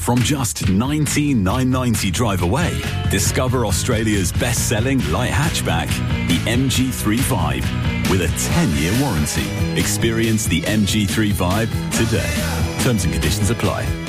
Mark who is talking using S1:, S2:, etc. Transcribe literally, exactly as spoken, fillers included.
S1: From just nineteen thousand nine hundred ninety drive away, discover Australia's best-selling light hatchback, the M G three Vibe, with a ten-year warranty. Experience the M G three Vibe today. Terms and conditions apply.